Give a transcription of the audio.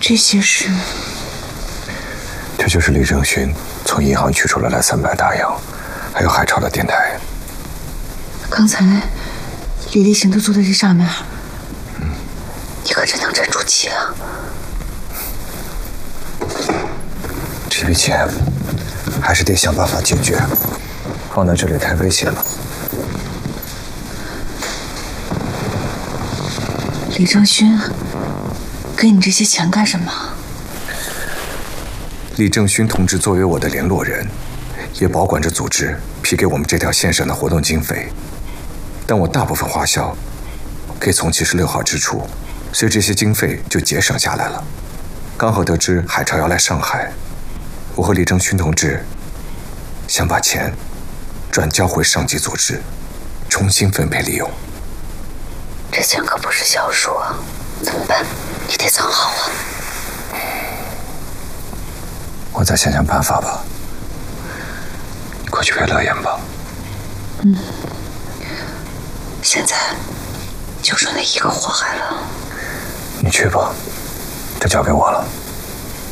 这些是？ 这就是李正勋从银行取出来的300大洋，还有海潮的电台。 刚才李立行都坐在这上面，你可真能沉住气啊！ 这笔钱还是得想办法解决，放在这里太危险了。 李正勋给你这些钱干什么？ 李正勋同志作为我的联络人，也保管着组织批给我们这条线上的活动经费，但我大部分花销可以从76号支出，所以这些经费就节省下来了。刚好得知海潮要来上海，我和李正勋同志想把钱转交回上级组织，重新分配利用。 这钱可不是小数啊，怎么办？你得藏好啊！ 我再想想办法吧。你快去陪乐言吧。 现在就剩那一个祸害了。 你去吧，这交给我了。